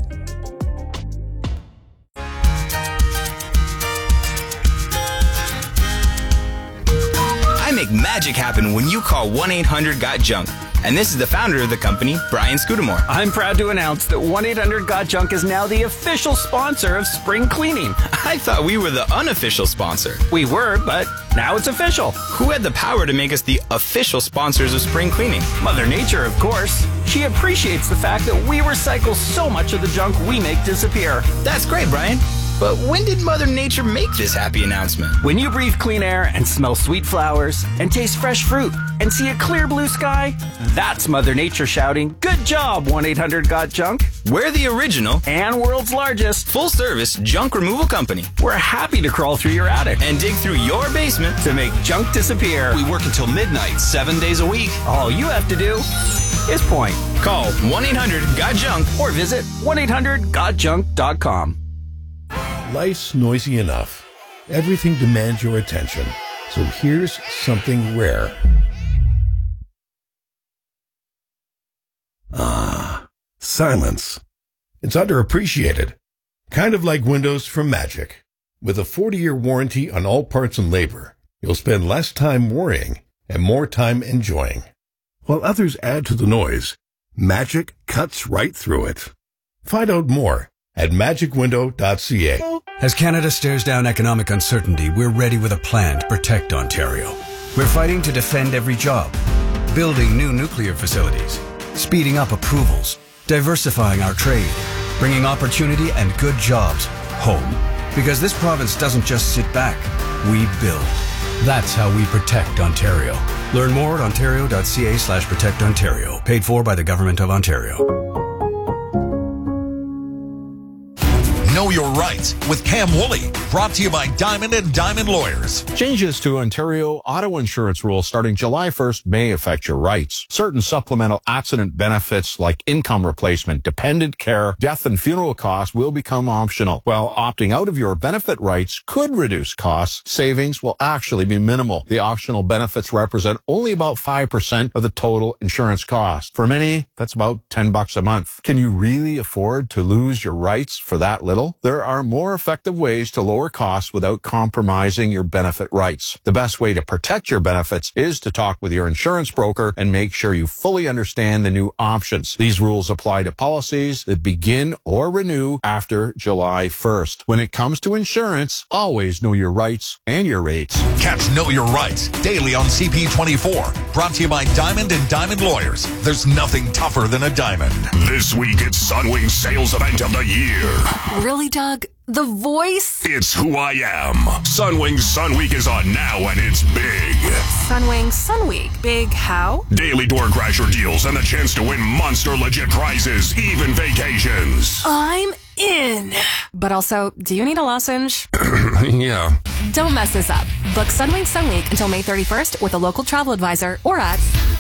I make magic happen when you call one eight hundred got junk. And this is the founder of the company, Brian Scudamore. I'm proud to announce that one eight hundred got junk is now the official sponsor of spring cleaning. I thought we were the unofficial sponsor. We were, but now it's official. Who had the power to make us the official sponsors of spring cleaning? Mother Nature, of course. She appreciates the fact that we recycle so much of the junk we make disappear. That's great, Brian. But when did Mother Nature make this happy announcement? When you breathe clean air and smell sweet flowers and taste fresh fruit and see a clear blue sky, that's Mother Nature shouting, "Good job, one eight hundred got junk." We're the original and world's largest full-service junk removal company. We're happy to crawl through your attic and dig through your basement to make junk disappear. We work until midnight, seven days a week. All you have to do is point. Call one eight hundred got junk or visit one eight hundred got junk dot com. Life's noisy enough. Everything demands your attention. So here's something rare. Ah, silence. It's underappreciated. Kind of like Windows from Magic. With a forty-year warranty on all parts and labor, you'll spend less time worrying and more time enjoying. While others add to the noise, Magic cuts right through it. Find out more at magic window dot c a. As Canada stares down economic uncertainty, we're ready with a plan to protect Ontario. We're fighting to defend every job, building new nuclear facilities, speeding up approvals, diversifying our trade, bringing opportunity and good jobs home. Because this province doesn't just sit back, we build. That's how we protect Ontario. Learn more at ontario dot c a slash protect Ontario. Paid for by the Government of Ontario. Know Your Rights with Cam Woolley, brought to you by Diamond and Diamond Lawyers. Changes to Ontario auto insurance rules starting July first may affect your rights. Certain supplemental accident benefits like income replacement, dependent care, death and funeral costs will become optional, while opting out of your benefit rights could reduce costs. Savings will actually be minimal. The optional benefits represent only about five percent of the total insurance cost. For many, that's about ten bucks a month. Can you really afford to lose your rights for that little? Still, there are more effective ways to lower costs without compromising your benefit rights. The best way to protect your benefits is to talk with your insurance broker and make sure you fully understand the new options. These rules apply to policies that begin or renew after July first. When it comes to insurance, always know your rights and your rates. Catch Know Your Rights daily on C P twenty-four. Brought to you by Diamond and Diamond Lawyers. There's nothing tougher than a diamond. This week it's Sunwing's sales event of the year. Really, Doug? The voice? It's who I am. Sunwing's Sun Week is on now and it's big. Sunwing Sun Week. Big how? Daily door crasher deals and the chance to win monster legit prizes, even vacations. I'm in. But also, do you need a lozenge? Yeah. Don't mess this up. Book Sunwing Sun Week until May thirty-first with a local travel advisor or at...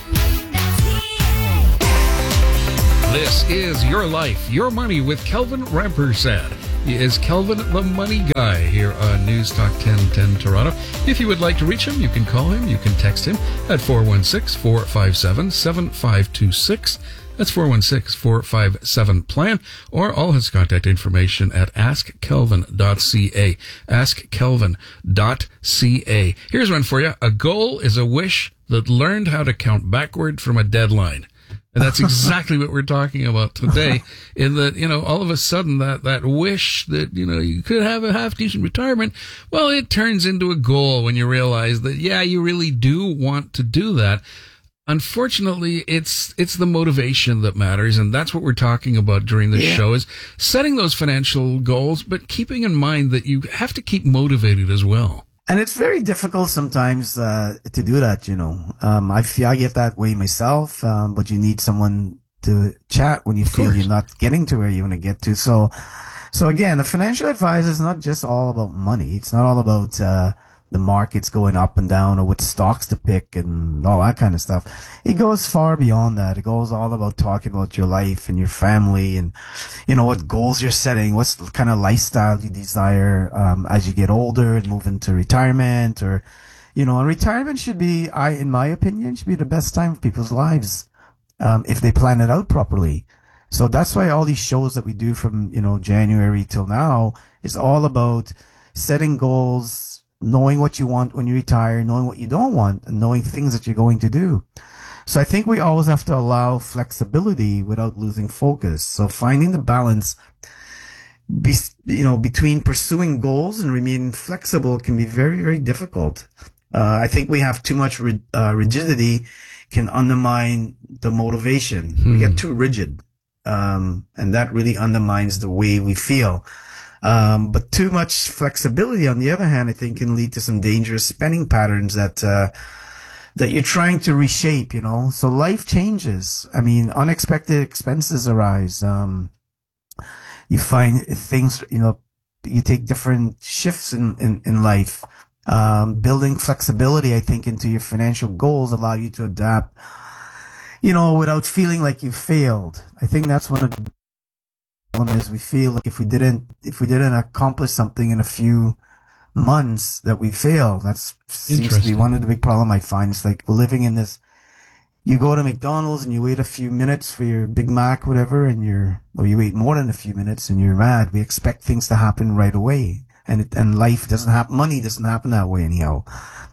This is Your Life, Your Money with Kelvin Rampersad. He is Kelvin the Money Guy here on News Talk ten ten Toronto. If you would like to reach him, you can call him, you can text him at four one six, four five seven, seven five two six. That's four one six, four five seven, plan, or all his contact information at ask kelvin dot c a. ask kelvin dot c a. Here's one for you. A goal is a wish that learned how to count backward from a deadline. And that's exactly what we're talking about today, in that, you know, all of a sudden that, that wish that, you know, you could have a half decent retirement, well, it turns into a goal when you realize that, yeah, you really do want to do that. Unfortunately, it's, it's the motivation that matters. And that's what we're talking about during this yeah. show, is setting those financial goals, but keeping in mind that you have to keep motivated as well. And it's very difficult sometimes uh, to do that, you know. Um, I feel I get that way myself, um, but you need someone to chat when you feel you're not getting to where you want to get to. So, so again, a financial advisor is not just all about money. It's not all about uh, the markets going up and down or what stocks to pick and all that kind of stuff. It goes far beyond that. It goes all about talking about your life and your family and, you know, what goals you're setting, what's the kind of lifestyle you desire um, as you get older and move into retirement, or, you know, and retirement should be, I, in my opinion, should be the best time of people's lives um, if they plan it out properly. So that's why all these shows that we do from, you know, January till now is all about setting goals, knowing what you want when you retire, knowing what you don't want, and knowing things that you're going to do. So I think we always have to allow flexibility without losing focus. So finding the balance, be, you know, between pursuing goals and remaining flexible can be very, very difficult. Uh, I think we have too much ri- uh, rigidity can undermine the motivation. Hmm. We get too rigid, um, and that really undermines the way we feel. Um, but too much flexibility, on the other hand, I think can lead to some dangerous spending patterns that, uh, that you're trying to reshape, you know. So life changes. I mean, unexpected expenses arise. Um, you find things, you know, you take different shifts in, in, in life. Um, building flexibility, I think, into your financial goals allow you to adapt, you know, without feeling like you failed. I think that's one of the is we feel like if we didn't if we didn't accomplish something in a few months that we failed. That seems to be one of the big problem I find. It's like we're living in this, you go to McDonald's and you wait a few minutes for your Big Mac, whatever, and you're, or you wait more than a few minutes and you're mad. We expect things to happen right away. And it, and life doesn't happen, money doesn't happen that way anyhow.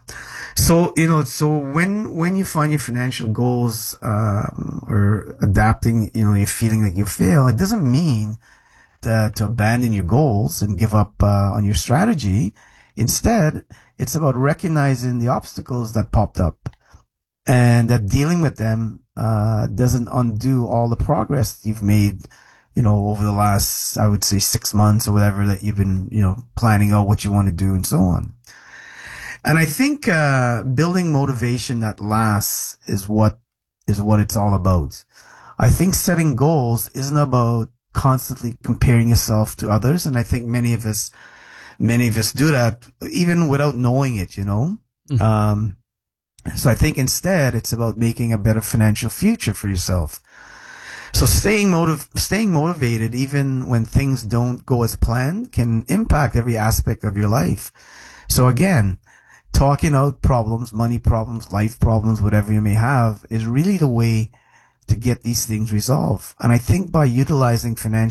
So, you know, so when, when you find your financial goals, um, or adapting, you know, you're feeling like you fail, it doesn't mean to, to abandon your goals and give up, uh, on your strategy. Instead, it's about recognizing the obstacles that popped up and that dealing with them, uh, doesn't undo all the progress you've made, you know, over the last, I would say six months or whatever that you've been, you know, planning out what you want to do and so on. And I think, uh, building motivation that lasts is what, is what it's all about. I think setting goals isn't about constantly comparing yourself to others. And I think many of us, many of us do that even without knowing it, you know? Mm-hmm. Um, so I think instead it's about making a better financial future for yourself. So staying motiv- staying motivated even when things don't go as planned can impact every aspect of your life. So again, talking out problems, money problems, life problems, whatever you may have, is really the way to get these things resolved. And I think by utilizing financial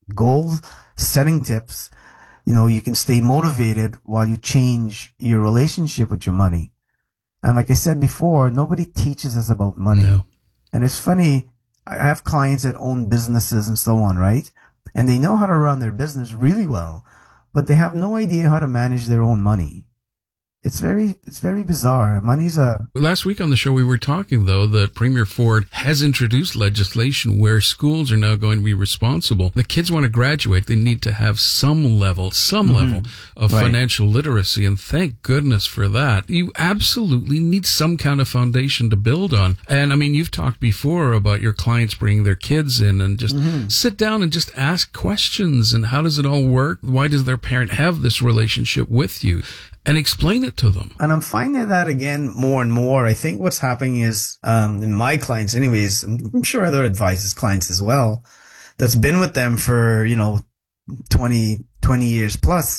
goal setting tips, you know, you can stay motivated while you change your relationship with your money. And like I said before, nobody teaches us about money. No. And it's funny, I have clients that own businesses and so on, right? And they know how to run their business really well, but they have no idea how to manage their own money. It's very, it's very bizarre. Money's a... Last week on the show, we were talking, though, that Premier Ford has introduced legislation where schools are now going to be responsible. The kids want to graduate. They need to have some level, some Mhm. level of Right. financial literacy. And thank goodness for that. You absolutely need some kind of foundation to build on. And I mean, you've talked before about your clients bringing their kids in and just Mhm. sit down and just ask questions. And how does it all work? Why does their parent have this relationship with you? And explain it to them. And I'm finding that again more and more. I think what's happening is, um, in my clients anyways, and I'm sure other advisors' clients as well, that's been with them for, you know, twenty, twenty years plus,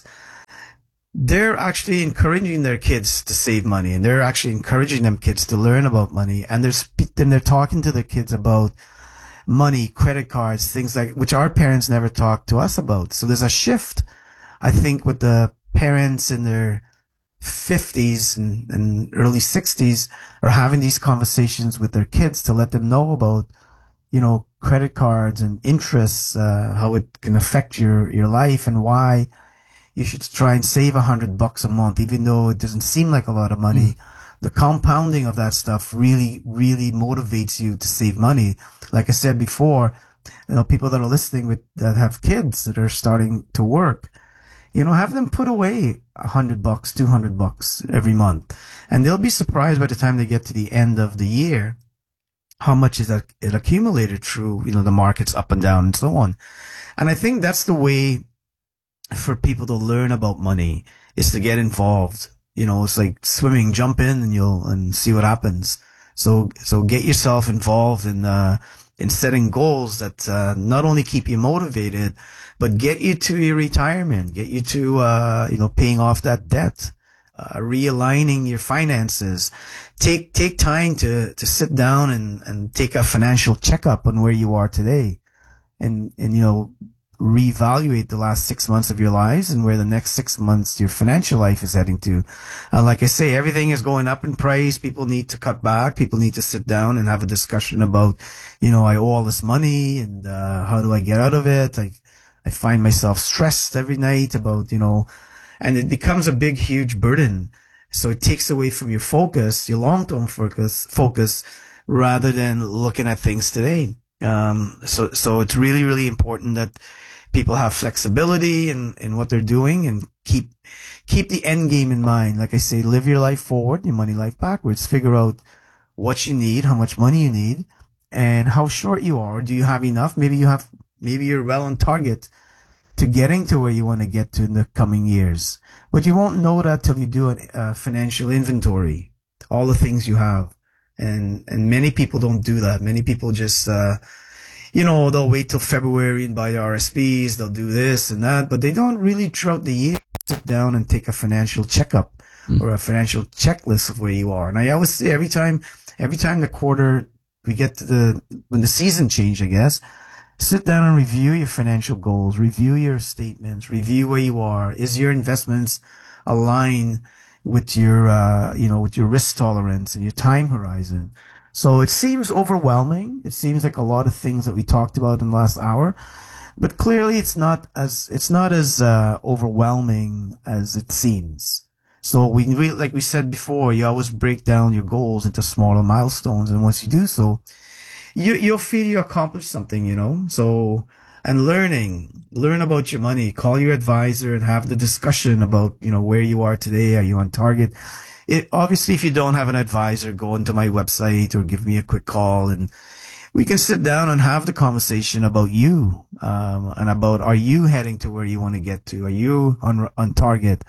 they're actually encouraging their kids to save money, and they're actually encouraging them kids to learn about money, and they're spe- and they're talking to their kids about money, credit cards, things like, which our parents never talked to us about. So there's a shift, I think, with the parents in their fifties and, and early sixties are having these conversations with their kids to let them know about, you know, credit cards and interests, uh, how it can affect your, your life and why you should try and save a hundred bucks a month, even though it doesn't seem like a lot of money. Mm. The compounding of that stuff really, really motivates you to save money. Like I said before, you know, people that are listening with, that have kids that are starting to work, you know, have them put away a hundred bucks, two hundred bucks every month. And they'll be surprised by the time they get to the end of the year, how much is that it accumulated through, you know, the markets up and down and so on. And I think that's the way for people to learn about money, is to get involved. You know, it's like swimming, jump in and you'll, and see what happens. So, so get yourself involved in, uh, in setting goals that, uh, not only keep you motivated, but get you to your retirement, get you to, uh, you know, paying off that debt, uh, realigning your finances. Take, take time to, to sit down and, and take a financial checkup on where you are today, and, and, you know, reevaluate the last six months of your lives and where the next six months your financial life is heading to. Uh, like I say, everything is going up in price. People need to cut back. People need to sit down and have a discussion about, you know, I owe all this money and, uh, how do I get out of it? I, I find myself stressed every night about, you know, and it becomes a big, huge burden. So it takes away from your focus, your long-term focus, focus, rather than looking at things today. Um, so, so it's really, really important that people have flexibility in, in what they're doing and keep, keep the end game in mind. Like I say, live your life forward, your money life backwards. Figure out what you need, how much money you need, and how short you are. Do you have enough? Maybe you have, maybe you're well on target to getting to where you want to get to in the coming years. But you won't know that till you do a, a financial inventory, all the things you have. And, and many people don't do that. Many people just, uh, you know, they'll wait till February and buy the R S Ps. They'll do this and that, but they don't really throughout the year sit down and take a financial checkup mm. or a financial checklist of where you are. And I always say every time, every time the quarter we get to the, when the season change, I guess, sit down and review your financial goals, review your statements, review where you are. Is your investments aligned with your, uh, you know, with your risk tolerance and your time horizon? So it seems overwhelming. It seems like a lot of things that we talked about in the last hour, but clearly it's not as, it's not as, uh, overwhelming as it seems. So we, we, like we said before, you always break down your goals into smaller milestones. And once you do so, you, you'll feel you accomplished something, you know? So, and learning, learn about your money, call your advisor and have the discussion about, you know, where you are today. Are you on target? It, obviously, if you don't have an advisor, go into my website or give me a quick call and we can sit down and have the conversation about you, um, and about, are you heading to where you want to get to? Are you on, on target,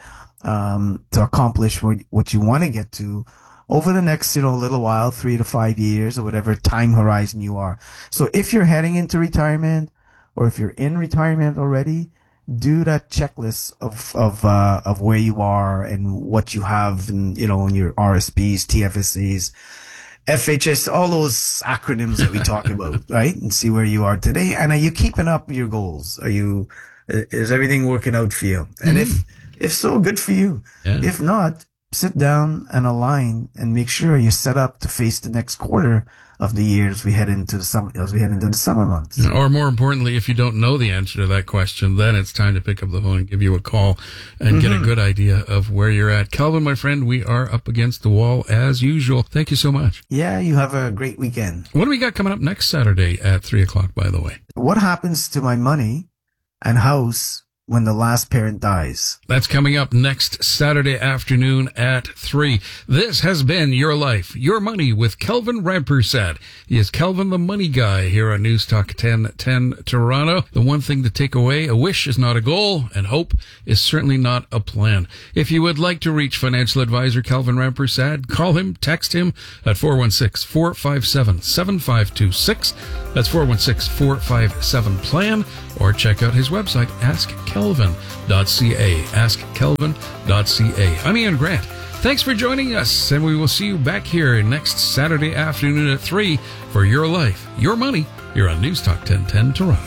um, to accomplish what, what you want to get to over the next, you know, little while, three to five years or whatever time horizon you are. So if you're heading into retirement or if you're in retirement already, do that checklist of, of, uh, of where you are and what you have and, you know, in your R S Ps, T F S As. F H S, all those acronyms that we talk about, right? And see where you are today. And are you keeping up your goals? Are you, is everything working out for you? And mm-hmm. if, if so, good for you. Yeah. If not, sit down and align and make sure you're set up to face the next quarter of the year as we head into the summer, as we head into the summer months. Or more importantly, if you don't know the answer to that question, then it's time to pick up the phone and give you a call and mm-hmm. get a good idea of where you're at. Kelvin, my friend, we are up against the wall as usual. Thank you so much. Yeah, you have a great weekend. What do we got coming up next Saturday at three o'clock, by the way? What happens to my money and house when the last parent dies? That's coming up next Saturday afternoon at three. This has been Your Life, Your Money with Kelvin Rampersad. He is Kelvin the Money Guy here on News Talk ten ten Toronto. The one thing to take away, a wish is not a goal, and hope is certainly not a plan. If you would like to reach financial advisor Kelvin Rampersad, call him, text him at four one six, four five seven, seven five two six. That's four one six, four five seven, plan, or check out his website, ask kelvin dot c a. ask kelvin dot c a. I'm Ian Grant. Thanks for joining us, and we will see you back here next Saturday afternoon at three for Your Life, Your Money, here on News Talk ten ten Toronto.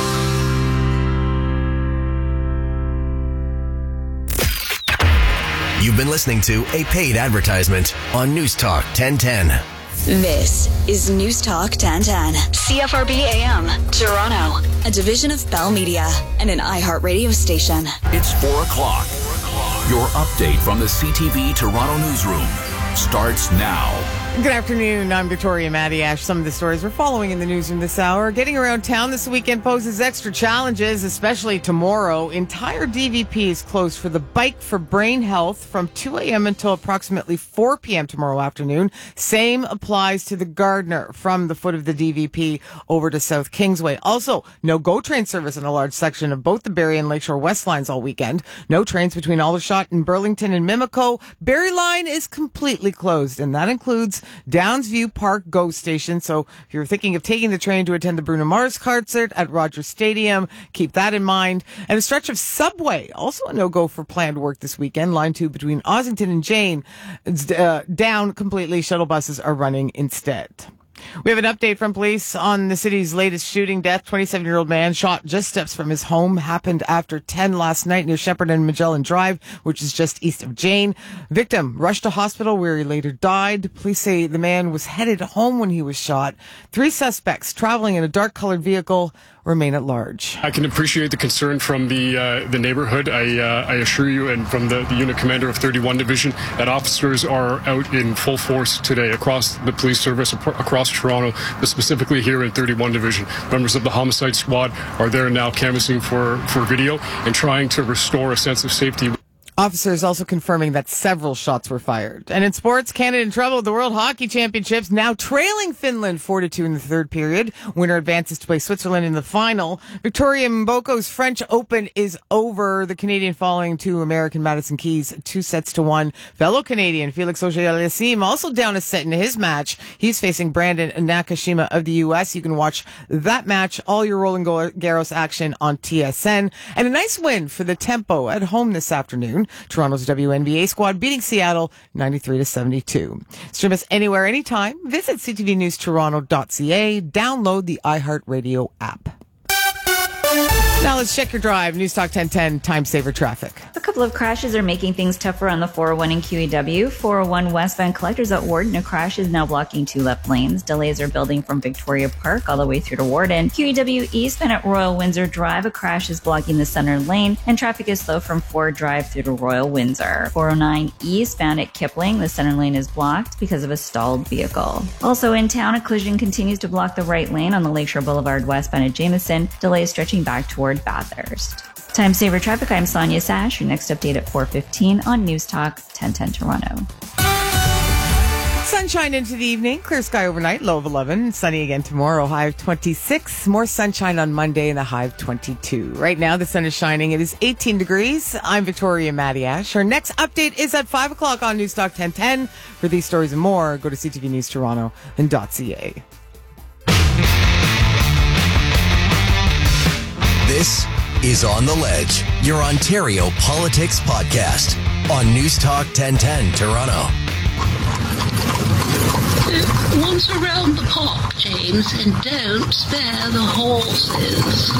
You've been listening to a paid advertisement on News Talk ten ten. This is News Talk ten ten, C F R B A M, Toronto, a division of Bell Media and an iHeart radio station. It's four o'clock. Your update from the C T V Toronto newsroom starts now. Good afternoon. I'm Victoria Madiash. Some of the stories we're following in the newsroom this hour. Getting around town this weekend poses extra challenges, especially tomorrow. Entire D V P is closed for the Bike for Brain Health from two a.m. until approximately four p.m. tomorrow afternoon. Same applies to the Gardner from the foot of the D V P over to South Kingsway. Also, no GO train service in a large section of both the Barrie and Lakeshore West lines all weekend. No trains between Aldershot and Burlington and Mimico. Barrie line is completely closed, and that includes Downsview Park GO station. So if you're thinking of taking the train to attend the Bruno Mars concert at Rogers Stadium, keep that in mind. And a stretch of subway, also a no-go for planned work this weekend. Line two between Ossington and Jane, it's uh, down completely. Shuttle buses are running instead. We have an update from police on the city's latest shooting death. twenty-seven-year-old man shot just steps from his home. Happened after ten last night near Shepherd and Magellan Drive, which is just east of Jane. Victim rushed to hospital where he later died. Police say the man was headed home when he was shot. Three suspects traveling in a dark-colored vehicle remain at large. I can appreciate the concern from the uh, the neighborhood. I uh, I assure you, and from the, the unit commander of thirty-one Division, that officers are out in full force today across the police service, across Toronto, but specifically here in thirty-one Division. Members of the homicide squad are there now canvassing for, for video and trying to restore a sense of safety. Officers also confirming that several shots were fired. And in sports, Canada in trouble with the World Hockey Championships, now trailing Finland four to two in the third period. Winner advances to play Switzerland in the final. Victoria Mboko's French Open is over. The Canadian falling to American Madison Keys two sets to one. Fellow Canadian Felix Auger-Aliassime also down a set in his match. He's facing Brandon Nakashima of the U S. You can watch that match, all your Roland Garros action on T S N. And a nice win for the Tempo at home this afternoon. Toronto's W N B A squad beating Seattle ninety-three to seventy-two. Stream us anywhere, anytime. Visit c t v news toronto dot c a. Download the iHeartRadio app. Now let's check your drive. News Talk ten ten, time saver traffic. A couple of crashes are making things tougher on the four oh one in Q E W. four oh one westbound collectors at Warden. A crash is now blocking two left lanes. Delays are building from Victoria Park all the way through to Warden. Q E W eastbound at Royal Windsor Drive. A crash is blocking the center lane, and traffic is slow from Ford Drive through to Royal Windsor. four oh nine eastbound at Kipling. The center lane is blocked because of a stalled vehicle. Also in town, a collision continues to block the right lane on the Lakeshore Boulevard westbound at Jameson. Delays stretching back toward Bathurst. Time saver traffic. I'm Sonia Sash. Your next update at four fifteen on News Talk ten ten Toronto. Sunshine into the evening. Clear sky overnight. Low of eleven. Sunny again tomorrow. High of twenty-six. More sunshine on Monday and a high of twenty-two. Right now the sun is shining. It is eighteen degrees. I'm Victoria Madiash. Our next update is at five o'clock on News Talk ten ten. For these stories and more, go to c t v news toronto dot c a. This is On the Ledge, your Ontario politics podcast on News Talk ten ten Toronto. once around the park, James, and don't spare the horses.